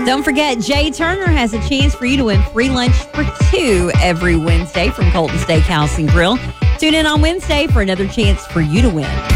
Don't forget, Jay Turner has a chance for you to win free lunch for two every Wednesday from Colton Steakhouse and Grill. Tune in on Wednesday for another chance for you to win.